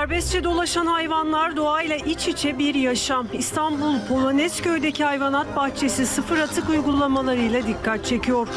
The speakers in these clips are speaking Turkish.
Serbestçe dolaşan hayvanlar doğayla iç içe bir yaşam. İstanbul Polonezköy'deki hayvanat bahçesi sıfır atık uygulamalarıyla dikkat çekiyor.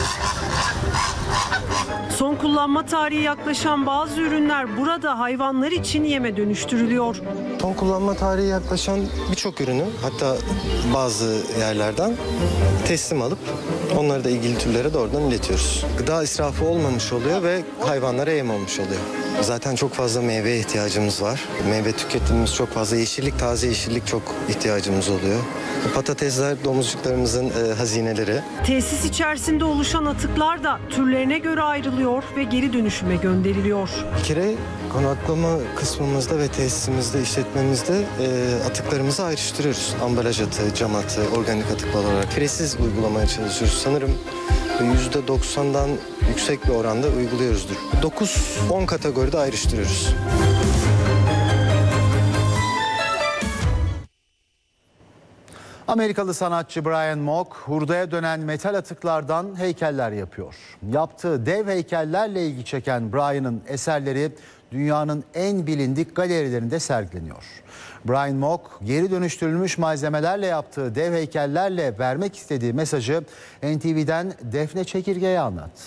Son kullanma tarihi yaklaşan bazı ürünler burada hayvanlar için yeme dönüştürülüyor. Son kullanma tarihi yaklaşan birçok ürünü, hatta bazı yerlerden teslim alıp onları da ilgili türlere doğrudan iletiyoruz. Gıda israfı olmamış oluyor ve hayvanlara yem olmuş oluyor. Zaten çok fazla meyveye ihtiyacımız var. Meyve tüketimimiz çok fazla. Yeşillik, taze yeşillik çok ihtiyacımız oluyor. Patatesler domuzcuklarımızın hazineleri. Tesis içerisinde oluşan atıklar da türlerine göre ayrılıyor ve geri dönüşüme gönderiliyor. Bir kere konaklama kısmımızda ve tesisimizde, işletmemizde atıklarımızı ayrıştırıyoruz. Ambalaj atığı, cam atığı, organik atıklar olarak. Firesiz uygulamaya çalışıyoruz. Sanırım %90'dan yüksek bir oranda uyguluyoruzdur. 9-10 kategoride ayrıştırıyoruz. Amerikalı sanatçı Brian Mock, hurdaya dönen metal atıklardan heykeller yapıyor. Yaptığı dev heykellerle ilgi çeken Brian'ın eserleri dünyanın en bilindik galerilerinde sergileniyor. Brian Mock, geri dönüştürülmüş malzemelerle yaptığı dev heykellerle vermek istediği mesajı NTV'den Defne Çekirge'ye anlattı.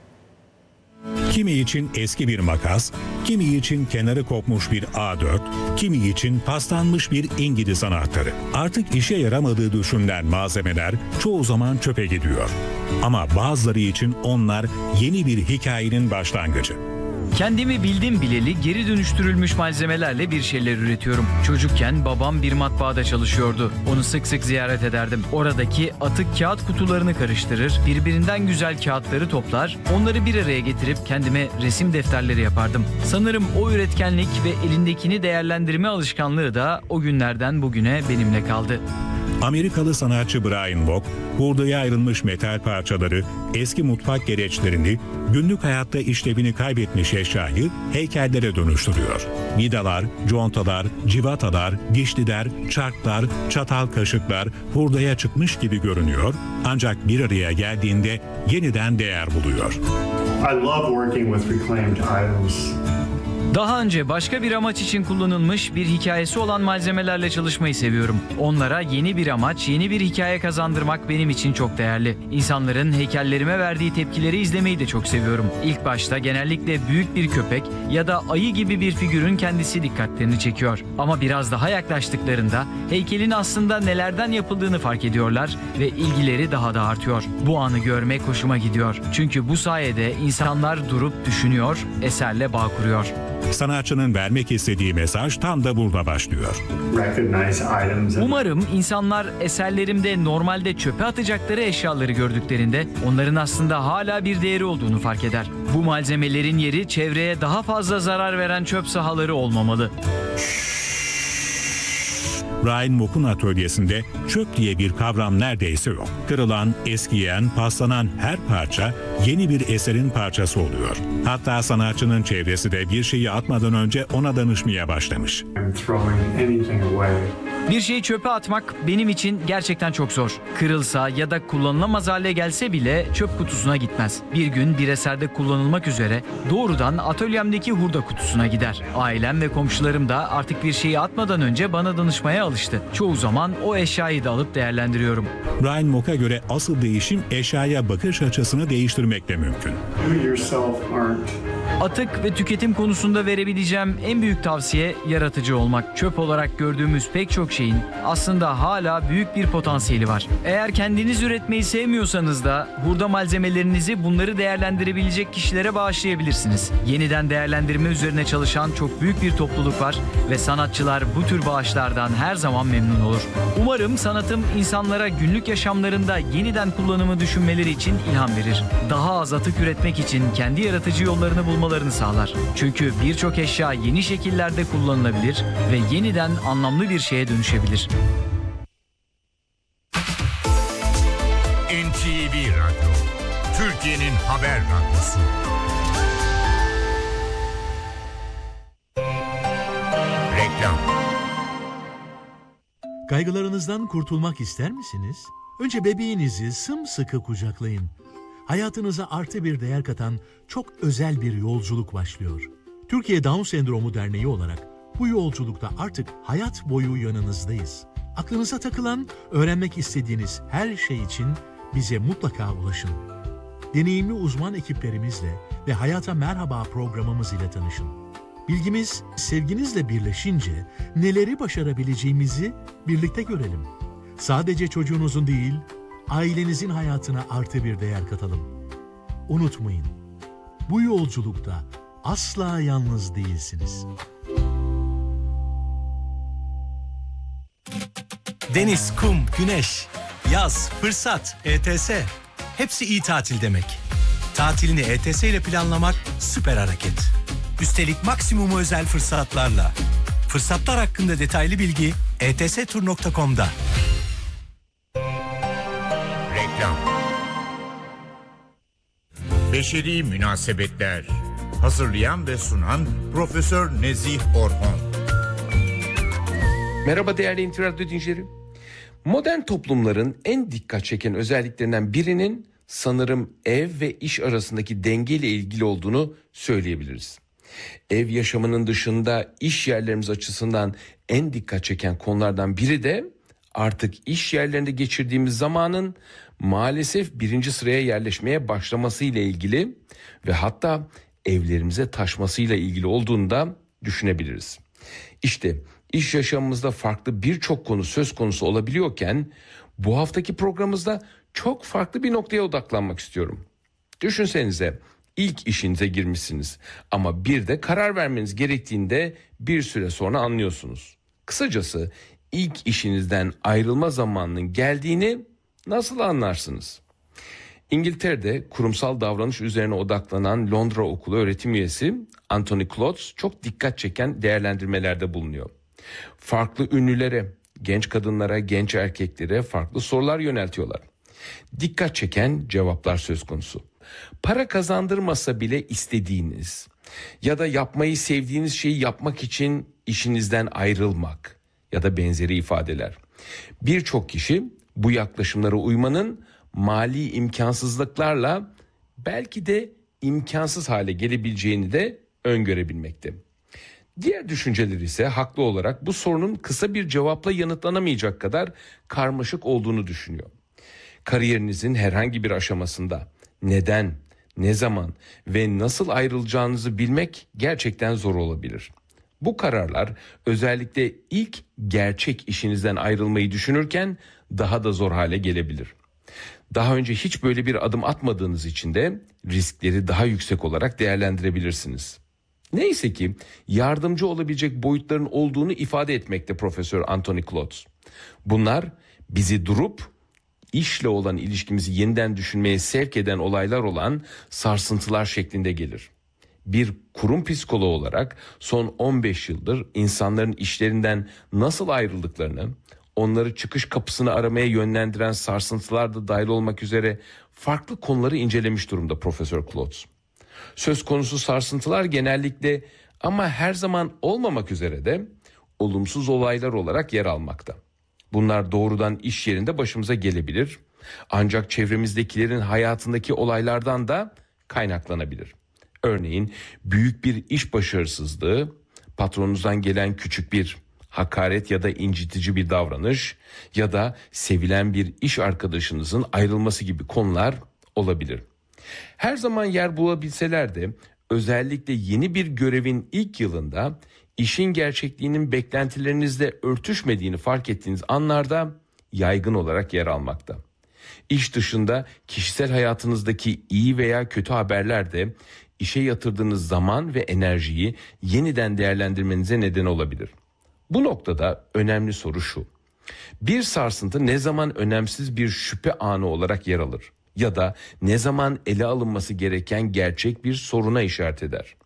Kimi için eski bir makas, kimi için kenarı kopmuş bir A4, kimi için paslanmış bir İngiliz anahtarı. Artık işe yaramadığı düşünülen malzemeler çoğu zaman çöpe gidiyor. Ama bazıları için onlar yeni bir hikayenin başlangıcı. Kendimi bildim bileli geri dönüştürülmüş malzemelerle bir şeyler üretiyorum. Çocukken babam bir matbaada çalışıyordu. Onu sık sık ziyaret ederdim. Oradaki atık kağıt kutularını karıştırır, birbirinden güzel kağıtları toplar, onları bir araya getirip kendime resim defterleri yapardım. Sanırım o üretkenlik ve elindekini değerlendirme alışkanlığı da o günlerden bugüne benimle kaldı. Amerikalı sanatçı Brian Mock, hurdaya ayrılmış metal parçaları, eski mutfak gereçlerini, günlük hayatta işlevini kaybetmiş eşyayı heykellere dönüştürüyor. Vidalar, contalar, civatalar, dişliler, çarklar, çatal kaşıklar hurdaya çıkmış gibi görünüyor, ancak bir araya geldiğinde yeniden değer buluyor. I love working with reclaimed items. Daha önce başka bir amaç için kullanılmış bir hikayesi olan malzemelerle çalışmayı seviyorum. Onlara yeni bir amaç, yeni bir hikaye kazandırmak benim için çok değerli. İnsanların heykellerime verdiği tepkileri izlemeyi de çok seviyorum. İlk başta genellikle büyük bir köpek ya da ayı gibi bir figürün kendisi dikkatlerini çekiyor. Ama biraz daha yaklaştıklarında heykelin aslında nelerden yapıldığını fark ediyorlar ve ilgileri daha da artıyor. Bu anı görmek hoşuma gidiyor. Çünkü bu sayede insanlar durup düşünüyor, eserle bağ kuruyor. Sanatçının vermek istediği mesaj tam da burada başlıyor. Umarım insanlar eserlerimde normalde çöpe atacakları eşyaları gördüklerinde onların aslında hala bir değeri olduğunu fark eder. Bu malzemelerin yeri çevreye daha fazla zarar veren çöp sahaları olmamalı. Brian Mock'un atölyesinde çöp diye bir kavram neredeyse yok. Kırılan, eskiyen, paslanan her parça yeni bir eserin parçası oluyor. Hatta sanatçının çevresi de bir şeyi atmadan önce ona danışmaya başlamış. Bir şeyi çöpe atmak benim için gerçekten çok zor. Kırılsa ya da kullanılamaz hale gelse bile çöp kutusuna gitmez. Bir gün bir eserde kullanılmak üzere doğrudan atölyemdeki hurda kutusuna gider. Ailem ve komşularım da artık bir şeyi atmadan önce bana danışmaya alıştı. Çoğu zaman o eşyayı da alıp değerlendiriyorum. Brian Mock'a göre asıl değişim eşyaya bakış açısını değiştirmekle mümkün. Atık ve tüketim konusunda verebileceğim en büyük tavsiye yaratıcı olmak. Çöp olarak gördüğümüz pek çok şeyin aslında hala büyük bir potansiyeli var. Eğer kendiniz üretmeyi sevmiyorsanız da hurda malzemelerinizi bunları değerlendirebilecek kişilere bağışlayabilirsiniz. Yeniden değerlendirme üzerine çalışan çok büyük bir topluluk var ve sanatçılar bu tür bağışlardan her zaman memnun olur. Umarım sanatım insanlara günlük yaşamlarında yeniden kullanımı düşünmeleri için ilham verir. Daha az atık üretmek için kendi yaratıcı yollarını bulmalarını sağlar. Çünkü birçok eşya yeni şekillerde kullanılabilir ve yeniden anlamlı bir şeye dönüşebilir. NTV Radyo, Türkiye'nin haber radyosu. Reklam. Kaygılarınızdan kurtulmak ister misiniz? Önce bebeğinizi sımsıkı kucaklayın. Hayatınıza artı bir değer katan çok özel bir yolculuk başlıyor. Türkiye Down Sendromu Derneği olarak Bu yolculukta artık hayat boyu yanınızdayız. Aklınıza takılan, öğrenmek istediğiniz her şey için bize mutlaka ulaşın. Deneyimli uzman ekiplerimizle ve Hayata Merhaba programımız ile tanışın. Bilgimiz sevginizle birleşince neleri başarabileceğimizi birlikte görelim. Sadece çocuğunuzun değil, ailenizin hayatına artı bir değer katalım. Unutmayın, bu yolculukta asla yalnız değilsiniz. Deniz, kum, güneş, yaz, fırsat, ETS. Hepsi iyi tatil demek. Tatilini ETS ile planlamak süper hareket. Üstelik maksimum özel fırsatlarla. Fırsatlar hakkında detaylı bilgi etstur.com'da. Reklam. Beşeri Münasebetler. Hazırlayan ve sunan Profesör Nezih Orhon. Merhaba değerli NTV Radyo dinleyicileri. Modern toplumların en dikkat çeken özelliklerinden birinin sanırım ev ve iş arasındaki dengeyle ilgili olduğunu söyleyebiliriz. Ev yaşamının dışında iş yerlerimiz açısından en dikkat çeken konulardan biri de artık iş yerlerinde geçirdiğimiz zamanın maalesef birinci sıraya yerleşmeye başlamasıyla ilgili ve hatta evlerimize taşmasıyla ilgili olduğunu da düşünebiliriz. İşte iş yaşamımızda farklı birçok konu söz konusu olabiliyorken bu haftaki programımızda çok farklı bir noktaya odaklanmak istiyorum. Düşünsenize, ilk işinize girmişsiniz ama bir de karar vermeniz gerektiğinde bir süre sonra anlıyorsunuz. Kısacası ilk işinizden ayrılma zamanının geldiğini nasıl anlarsınız? İngiltere'de kurumsal davranış üzerine odaklanan Londra Okulu öğretim üyesi Anthony Klotz çok dikkat çeken değerlendirmelerde bulunuyor. Farklı ünlülere, genç kadınlara, genç erkeklere farklı sorular yöneltiyorlar. Dikkat çeken cevaplar söz konusu. Para kazandırmasa bile istediğiniz ya da yapmayı sevdiğiniz şeyi yapmak için işinizden ayrılmak ya da benzeri ifadeler. Birçok kişi bu yaklaşımlara uymanın mali imkansızlıklarla belki de imkansız hale gelebileceğini de öngörebilmekte. Diğer düşünceler ise haklı olarak bu sorunun kısa bir cevapla yanıtlanamayacak kadar karmaşık olduğunu düşünüyor. Kariyerinizin herhangi bir aşamasında neden, ne zaman ve nasıl ayrılacağınızı bilmek gerçekten zor olabilir. Bu kararlar özellikle ilk gerçek işinizden ayrılmayı düşünürken daha da zor hale gelebilir. Daha önce hiç böyle bir adım atmadığınız için de riskleri daha yüksek olarak değerlendirebilirsiniz. Neyse ki yardımcı olabilecek boyutların olduğunu ifade etmekte Profesör Anthony Klotz. Bunlar bizi durup işle olan ilişkimizi yeniden düşünmeye sevk eden olaylar olan sarsıntılar şeklinde gelir. Bir kurum psikoloğu olarak son 15 yıldır insanların işlerinden nasıl ayrıldıklarını, onları çıkış kapısını aramaya yönlendiren sarsıntılar da dahil olmak üzere farklı konuları incelemiş durumda Profesör Klotz. Söz konusu sarsıntılar genellikle ama her zaman olmamak üzere de olumsuz olaylar olarak yer almakta. Bunlar doğrudan iş yerinde başımıza gelebilir. Ancak çevremizdekilerin hayatındaki olaylardan da kaynaklanabilir. Örneğin büyük bir iş başarısızlığı, patronunuzdan gelen küçük bir hakaret ya da incitici bir davranış ya da sevilen bir iş arkadaşınızın ayrılması gibi konular olabilir. Her zaman yer bulabilseler de özellikle yeni bir görevin ilk yılında işin gerçekliğinin beklentilerinizle örtüşmediğini fark ettiğiniz anlarda yaygın olarak yer almakta. İş dışında kişisel hayatınızdaki iyi veya kötü haberler de işe yatırdığınız zaman ve enerjiyi yeniden değerlendirmenize neden olabilir. Bu noktada önemli soru şu: bir sarsıntı ne zaman önemsiz bir şüphe anı olarak yer alır ya da ne zaman ele alınması gereken gerçek bir soruna işaret eder?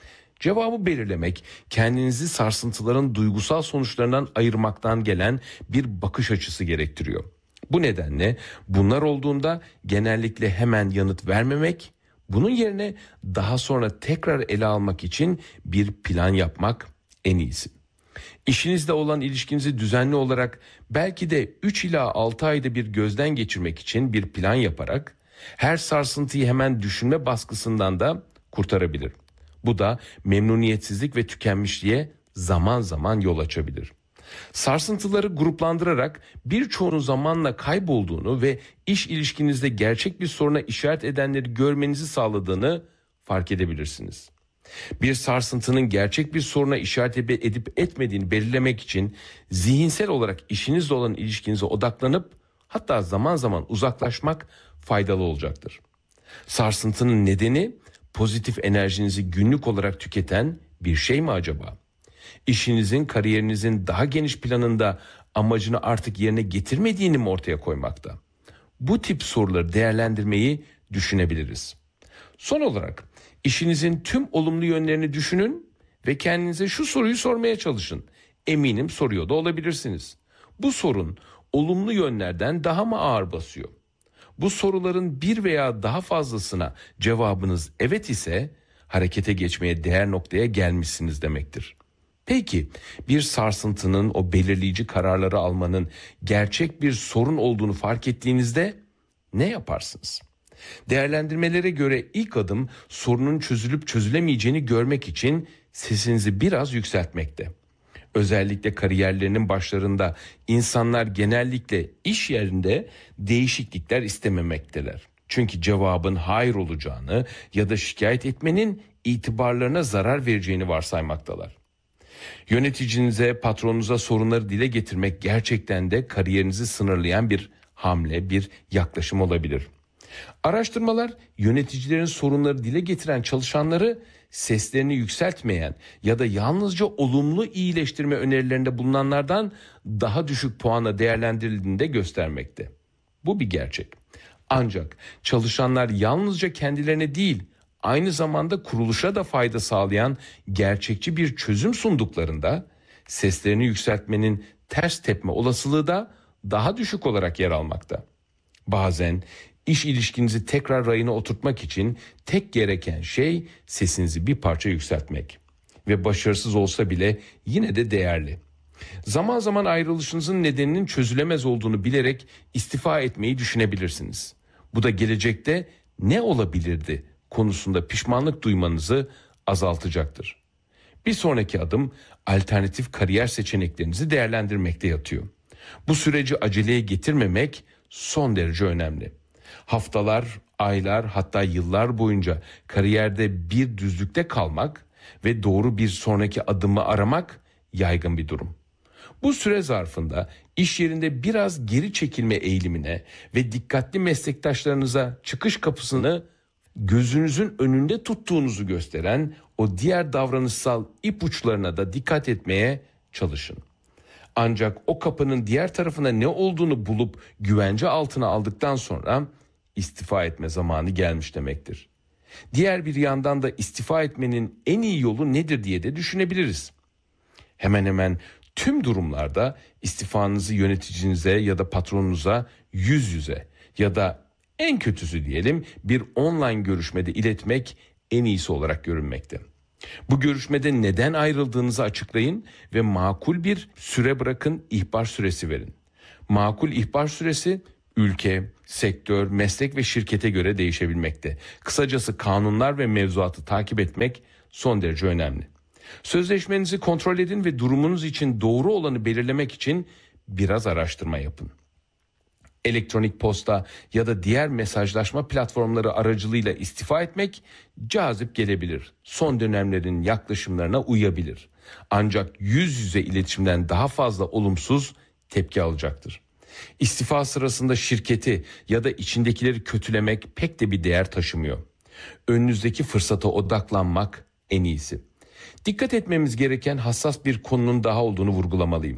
Cevabı belirlemek, kendinizi sarsıntıların duygusal sonuçlarından ayırmaktan gelen bir bakış açısı gerektiriyor. Bu nedenle bunlar olduğunda genellikle hemen yanıt vermemek, bunun yerine daha sonra tekrar ele almak için bir plan yapmak en iyisi. İşinizle olan ilişkinizi düzenli olarak belki de 3 ila 6 ayda bir gözden geçirmek için bir plan yaparak her sarsıntıyı hemen düşünme baskısından da kurtarabilir. Bu da memnuniyetsizlik ve tükenmişliğe zaman zaman yol açabilir. Sarsıntıları gruplandırarak birçoğunun zamanla kaybolduğunu ve iş ilişkinizde gerçek bir soruna işaret edenleri görmenizi sağladığını fark edebilirsiniz. Bir sarsıntının gerçek bir soruna işaret edip etmediğini belirlemek için zihinsel olarak işinizle olan ilişkinize odaklanıp hatta zaman zaman uzaklaşmak faydalı olacaktır. Sarsıntının nedeni pozitif enerjinizi günlük olarak tüketen bir şey mi acaba? İşinizin, kariyerinizin daha geniş planında amacını artık yerine getirmediğini mi ortaya koymakta? Bu tip soruları değerlendirmeyi düşünebiliriz. Son olarak işinizin tüm olumlu yönlerini düşünün ve kendinize şu soruyu sormaya çalışın. Eminim soruyor da olabilirsiniz. Bu sorun olumlu yönlerden daha mı ağır basıyor? Bu soruların bir veya daha fazlasına cevabınız evet ise harekete geçmeye değer noktaya gelmişsiniz demektir. Peki bir sarsıntının, o belirleyici kararları almanın gerçek bir sorun olduğunu fark ettiğinizde ne yaparsınız? Değerlendirmelere göre ilk adım sorunun çözülüp çözülemeyeceğini görmek için sesinizi biraz yükseltmekte. Özellikle kariyerlerinin başlarında insanlar genellikle iş yerinde değişiklikler istememekteler. Çünkü cevabın hayır olacağını ya da şikayet etmenin itibarlarına zarar vereceğini varsaymaktalar. Yöneticinize, patronunuza sorunları dile getirmek gerçekten de kariyerinizi sınırlayan bir hamle, bir yaklaşım olabilir. Araştırmalar yöneticilerin sorunları dile getiren çalışanları seslerini yükseltmeyen ya da yalnızca olumlu iyileştirme önerilerinde bulunanlardan daha düşük puanla değerlendirildiğini de göstermekte. Bu bir gerçek. Ancak çalışanlar yalnızca kendilerine değil, aynı zamanda kuruluşa da fayda sağlayan gerçekçi bir çözüm sunduklarında seslerini yükseltmenin ters tepme olasılığı da daha düşük olarak yer almakta. Bazen iş ilişkinizi tekrar rayına oturtmak için tek gereken şey sesinizi bir parça yükseltmek. Ve başarısız olsa bile yine de değerli. Zaman zaman ayrılışınızın nedeninin çözülemez olduğunu bilerek istifa etmeyi düşünebilirsiniz. Bu da gelecekte ne olabilirdi konusunda pişmanlık duymanızı azaltacaktır. Bir sonraki adım alternatif kariyer seçeneklerinizi değerlendirmekte yatıyor. Bu süreci aceleye getirmemek son derece önemli. Haftalar, aylar hatta yıllar boyunca kariyerde bir düzlükte kalmak ve doğru bir sonraki adımı aramak yaygın bir durum. Bu süre zarfında iş yerinde biraz geri çekilme eğilimine ve dikkatli meslektaşlarınıza çıkış kapısını gözünüzün önünde tuttuğunuzu gösteren o diğer davranışsal ipuçlarına da dikkat etmeye çalışın. Ancak o kapının diğer tarafına ne olduğunu bulup güvence altına aldıktan sonra istifa etme zamanı gelmiş demektir. Diğer bir yandan da istifa etmenin en iyi yolu nedir diye de düşünebiliriz. Hemen hemen tüm durumlarda istifanızı yöneticinize ya da patronunuza yüz yüze ya da en kötüsü diyelim bir online görüşmede iletmek en iyisi olarak görünmekte. Bu görüşmede neden ayrıldığınızı açıklayın ve makul bir süre bırakın, ihbar süresi verin. Makul ihbar süresi ülke, sektör, meslek ve şirkete göre değişebilmekte. Kısacası kanunlar ve mevzuatı takip etmek son derece önemli. Sözleşmenizi kontrol edin ve durumunuz için doğru olanı belirlemek için biraz araştırma yapın. Elektronik posta ya da diğer mesajlaşma platformları aracılığıyla istifa etmek cazip gelebilir. Son dönemlerin yaklaşımlarına uyabilir. Ancak yüz yüze iletişimden daha fazla olumsuz tepki alacaktır. İstifa sırasında şirketi ya da içindekileri kötülemek pek de bir değer taşımıyor. Önünüzdeki fırsata odaklanmak en iyisi. Dikkat etmemiz gereken hassas bir konunun daha olduğunu vurgulamalıyım.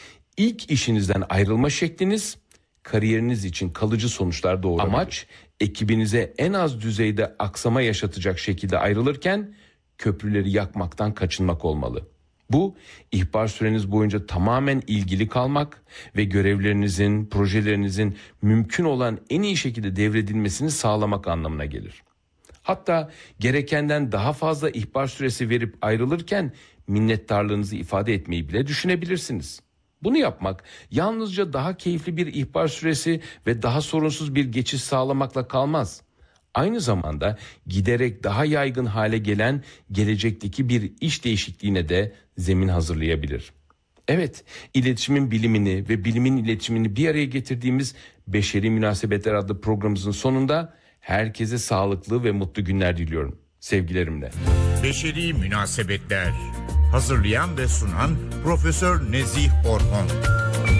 İlk işinizden ayrılma şekliniz kariyeriniz için kalıcı sonuçlar doğurabilir. Amaç ekibinize en az düzeyde aksama yaşatacak şekilde ayrılırken köprüleri yakmaktan kaçınmak olmalı. Bu ihbar süreniz boyunca tamamen ilgili kalmak ve görevlerinizin, projelerinizin mümkün olan en iyi şekilde devredilmesini sağlamak anlamına gelir. Hatta gerekenden daha fazla ihbar süresi verip ayrılırken minnettarlığınızı ifade etmeyi bile düşünebilirsiniz. Bunu yapmak yalnızca daha keyifli bir ihbar süresi ve daha sorunsuz bir geçiş sağlamakla kalmaz. Aynı zamanda giderek daha yaygın hale gelen gelecekteki bir iş değişikliğine de zemin hazırlayabilir. Evet, iletişimin bilimini ve bilimin iletişimini bir araya getirdiğimiz Beşeri Münasebetler adlı programımızın sonunda herkese sağlıklı ve mutlu günler diliyorum. Sevgilerimle. Beşeri Münasebetler. Hazırlayan ve sunan Profesör Nezih Orhon.